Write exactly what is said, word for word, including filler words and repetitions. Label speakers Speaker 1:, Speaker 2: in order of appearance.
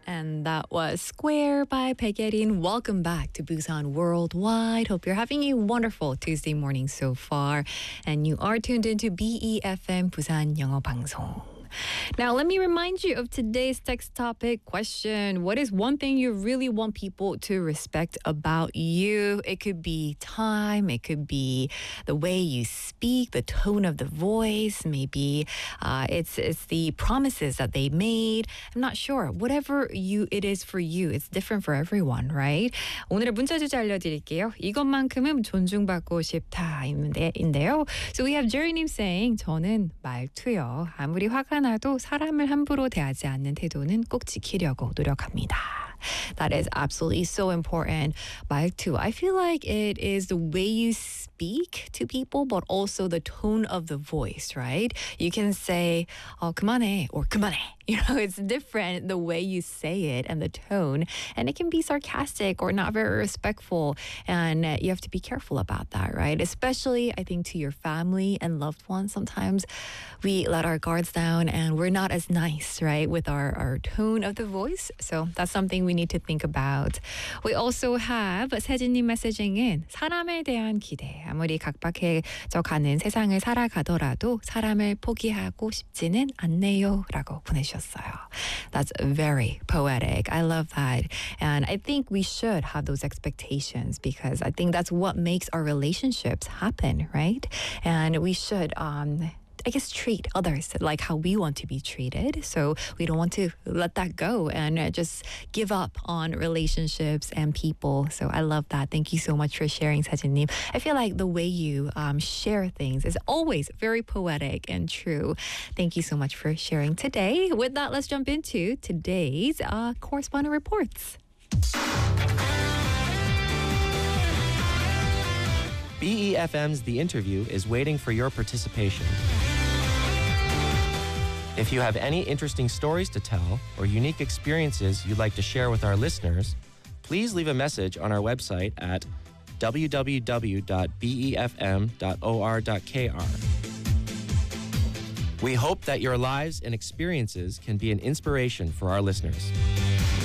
Speaker 1: And that was Square by Baekhyun. Welcome back to Busan Worldwide. Hope you're having a wonderful Tuesday morning so far. And you are tuned into B E F M Busan 영어 방송. Now, let me remind you of today's text topic question. What is one thing you really want people to respect about you? It could be time. It could be the way you speak, the tone of the voice. Maybe uh, it's it's the promises that they made. I'm not sure. Whatever you it is for you, it's different for everyone, right? 오늘의 문자 주제 알려드릴게요. 이것만큼은 존중받고 싶다인데요. So we have Jerry님 saying, 저는 말투요. 아무리 화가 나도 사람을 함부로 대하지 않는 태도는 꼭 지키려고 노력합니다. That is absolutely so important. 말투. I feel like it is the way you speak to people, but also the tone of the voice, right? You can say, oh, 그만해, or 그만해. You know, it's different the way you say it and the tone. And it can be sarcastic or not very respectful. And you have to be careful about that, right? Especially, I think, to your family and loved ones. Sometimes we let our guards down and we're not as nice, right, with our, our tone of the voice. So that's something we need to think about. We also have 세진님 messaging은 사람에 대한 기대. 아무리 각박해져 가는 세상을 살아가더라도 사람을 포기하고 싶지는 않네요. 라고 보내주셨어요. That's very poetic. I love that. And I think we should have those expectations because I think that's what makes our relationships happen, right? And we should um I guess treat others like how we want to be treated. So we don't want to let that go and just give up on relationships and people. So I love that. Thank you so much for sharing, 세진님. I feel like the way you um, share things is always very poetic and true. Thank you so much for sharing today. With that, let's jump into today's uh, correspondent reports.
Speaker 2: B E F M's The Interview is waiting for your participation. If you have any interesting stories to tell or unique experiences you'd like to share with our listeners, please leave a message on our website at w w w dot b e f m dot o r dot k r. We hope that your lives and experiences can be an inspiration for our listeners.